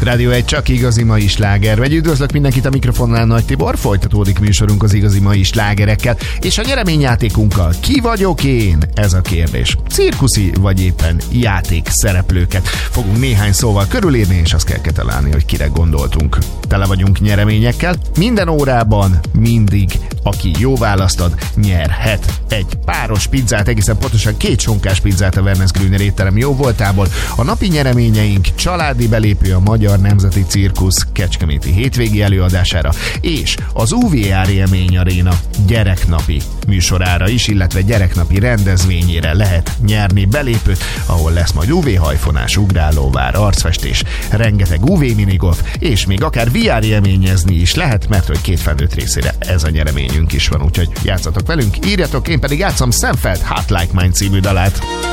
Rádió egy csak igazi mai sláger. Vagy üdvözlök mindenkit a mikrofonnál, Nagy Tibor. Folytatódik műsorunk az igazi mai slágerekkel, és a nyereményjátékunkkal. Ki vagyok én? Ez a kérdés. Cirkuszi vagy éppen játék szereplőket fogunk néhány szóval körülírni, és azt kell kitalálni, hogy kire gondoltunk. Tele vagyunk nyereményekkel. Minden órában mindig, aki jó választ ad, nyerhet egy páros pizzát, egészen pontosan 2 sonkás pizzát a Wernes Grüner étterem jó voltából. A napi nyereményeink családi belépő a Magyar Nemzeti Cirkusz kecskeméti hétvégi előadására, és az UVR Élmény Aréna gyereknapi műsorára is, illetve gyereknapi rendezvényére lehet nyerni belépőt, ahol lesz majd UV-hajfonás, ugrálóvár, arcfestés, rengeteg UV minigolf, és még akár VR élményezni is lehet, mert hogy 2 felnőtt részére ez a nyereményünk is van, úgyhogy játszatok velünk, írjatok, én pedig játszom Sam Feld Hot Like Mine című dalát.